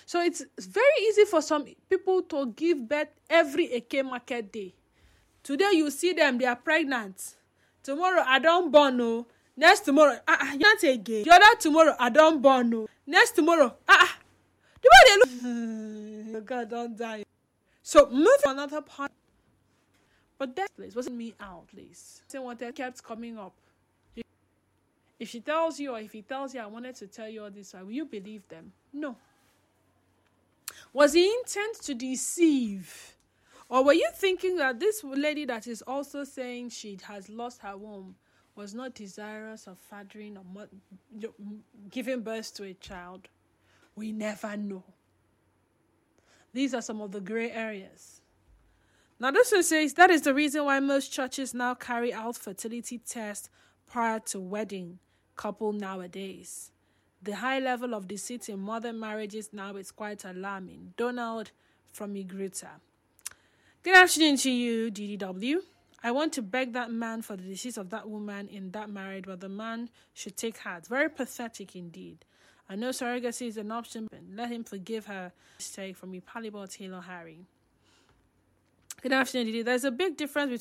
So it's very easy for some people to give birth every Eke market day. Today you see them, they are pregnant. Tomorrow I don't born no. Next tomorrow, you can't again. The other tomorrow I don't born no. Next tomorrow, the way they look, God don't die. So move to another part. But that place wasn't me out, please. Saying what that kept coming up. If she tells you, or if he tells you, I wanted to tell you all this, will you believe them? No. Was the intent to deceive? Or were you thinking that this lady that is also saying she has lost her womb was not desirous of fathering or giving birth to a child? We never know. These are some of the gray areas. Now this one says that is the reason why most churches now carry out fertility tests prior to wedding couple nowadays. The high level of deceit in modern marriages now is quite alarming. Donald from Igruta. Good afternoon to you, DDW. I want to beg that man for the decease of that woman in that marriage, but the man should take heart. Very pathetic indeed. I know surrogacy is an option, but let him forgive her mistake. From Ipalibo Taylor Harry. Good afternoon, DD. There's a big difference between